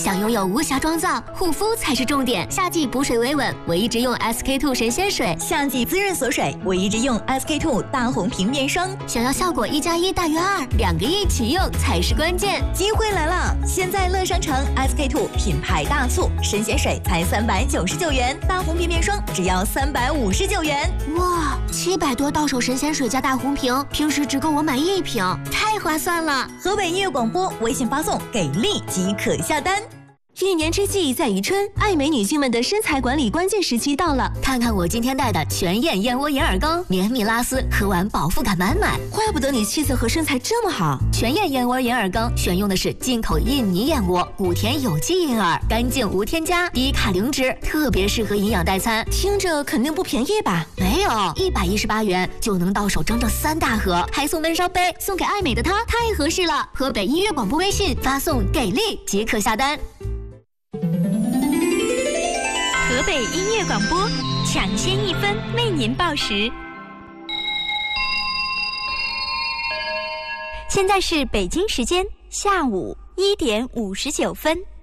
想拥有无瑕妆造，护肤才是重点。夏季补水维稳，我一直用 SK-II 神仙水； 夏季滋润锁水，我一直用 SK-II 大红瓶面霜。 想要效果1+1大于2，2个一起用才是关键。 机会来了！现在乐商城 SK-II 品牌大促，神仙水才399元，大红瓶面霜只要359元。 哇，700多到手神仙水加大红瓶，平时只够我买1瓶，太划算了！ 河北音乐广播微信发送“给力”即可下单。 一年之计在于春，爱美女性们的身材管理关键时期到了。 看看我今天带的全燕燕窝银耳羹，绵密拉丝，喝完饱腹感满满。 怪不得你气色和身材这么好。 全燕燕窝银耳羹选用的是进口印尼燕窝，谷田有机银耳，干净无添加，低卡零脂，特别适合营养代餐。 听着肯定不便宜吧？ 没有，118元就能到手整整3大盒，还送闷烧杯，送给爱美的她太合适了。河北音乐广播微信发送“给力”即可下单。 河北音乐广播，抢先1分为您报时。现在是北京时间下午1点59分。